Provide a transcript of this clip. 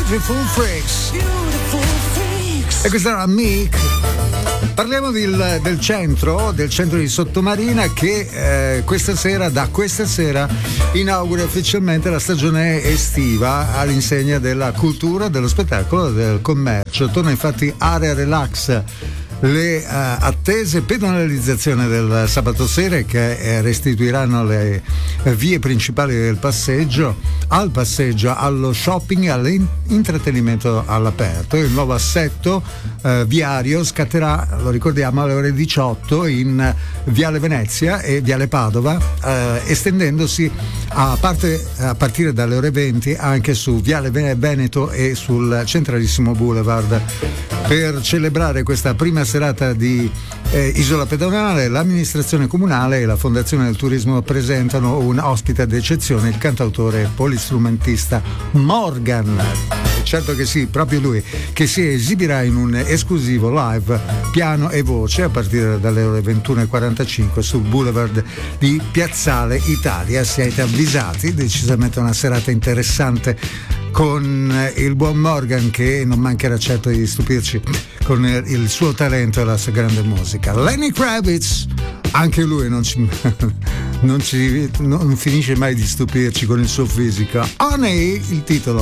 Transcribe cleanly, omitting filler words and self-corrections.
Beautiful Freaks. E questa era Meek. Parliamo del centro di Sottomarina che da questa sera inaugura ufficialmente la stagione estiva all'insegna della cultura, dello spettacolo e del commercio. Torna infatti area relax, le attese pedonalizzazione del sabato sera che restituiranno le vie principali del passeggio, allo shopping e all'intrattenimento all'aperto. Il nuovo assetto viario scatterà, lo ricordiamo, alle ore 18 in Viale Venezia e Viale Padova, estendendosi a partire dalle ore 20 anche su Viale Veneto e sul centralissimo Boulevard. Per celebrare questa prima serata di Isola Pedonale, l'amministrazione comunale e la Fondazione del Turismo presentano un ospite d'eccezione, il cantautore polistrumentista Morgan. Certo che sì, proprio lui, che si esibirà in un esclusivo live piano e voce a partire dalle ore 21:45 sul Boulevard di Piazzale Italia. Siete avvisati, decisamente una serata interessante con il buon Morgan, che non mancherà certo di stupirci con il suo talento e la sua grande musica. Lenny Kravitz, anche lui non finisce mai di stupirci con il suo fisico. Honey, il titolo.